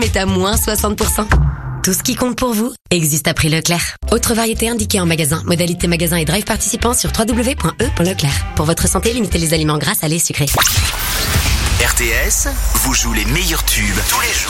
est à moins 60%. Tout ce qui compte pour vous existe à prix Leclerc. Autre variété indiquée en magasin. Modalité magasin et drive participants sur www.e.leclerc. Pour votre santé, limitez les aliments gras, salés, sucrés. RTS vous joue les meilleurs tubes tous les jours.